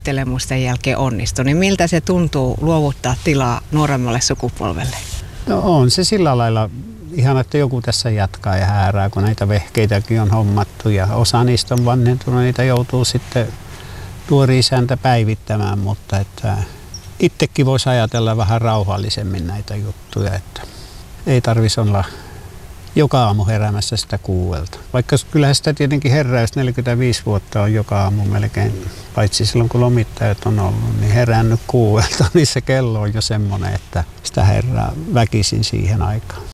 suunnittelemusten jälkeen onnistui, niin miltä se tuntuu luovuttaa tilaa nuoremmalle sukupolvelle? No on se sillä lailla ihan, että joku tässä jatkaa ja häärää, kun näitä vehkeitäkin on hommattu ja osa niistä on vanhentunut, niitä joutuu sitten nuori isäntä päivittämään, mutta että itsekin voisi ajatella vähän rauhallisemmin näitä juttuja, että ei tarvitsisi olla joka aamu heräämässä sitä 6. Vaikka kyllähän sitä tietenkin herää, jos 45 vuotta on joka aamu melkein, paitsi silloin kun lomittajat on ollut, niin herännyt 6, niin se kello on jo semmoinen, että sitä herää väkisin siihen aikaan.